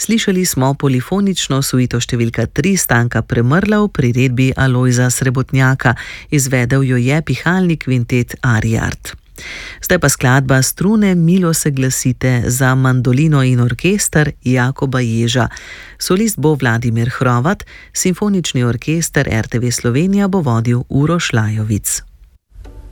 Slišali smo polifonično suito številka 3 Stanka Premrla v priredbi Alojza Srebotnjaka. Izvedel jo je pihalni kvintet Ariart. Zdaj pa skladba Strune milo se glasite za mandolino in orkester Jakoba Ježa. Solist bo Vladimir Hrovat, simfonični orkester RTV Slovenija bo vodil Uroš Lajovic.